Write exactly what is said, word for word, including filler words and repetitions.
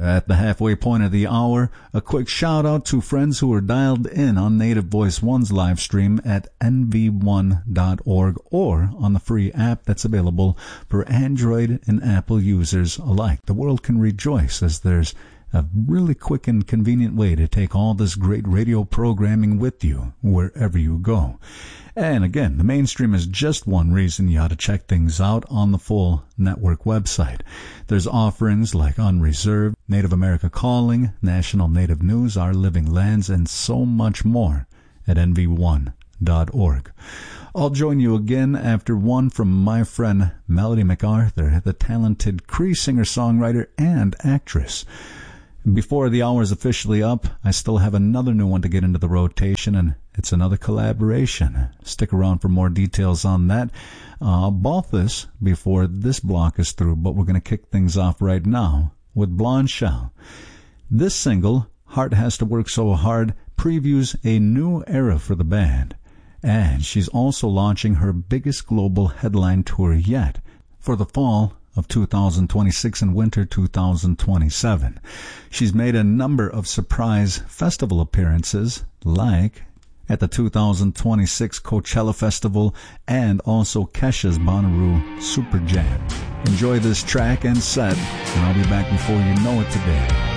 At the halfway point of the hour, a quick shout out to friends who are dialed in on Native Voice One's live stream at N V one dot org or on the free app that's available for Android and Apple users alike. The world can rejoice as there's a really quick and convenient way to take all this great radio programming with you wherever you go. And again, the mainstream is just one reason you ought to check things out on the full network website. There's offerings like Unreserved, Native America Calling, National Native News, Our Living Lands, and so much more at N V one dot org. I'll join you again after one from my friend Melody MacArthur, the talented Cree singer-songwriter and actress. Before the hour is officially up, I still have another new one to get into the rotation, and it's another collaboration. Stick around for more details on that. Uh, I'll bolt this before this block is through, but we're going to kick things off right now with Blonde Shell. This single, Heart Has to Work So Hard, previews a new era for the band, and she's also launching her biggest global headline tour yet for the fall of two thousand twenty-six and winter two thousand twenty-seven. She's made a number of surprise festival appearances, like at the two thousand twenty-six Coachella Festival and also Kesha's Bonnaroo Super Jam. Enjoy this track and set, and I'll be back before you know it today.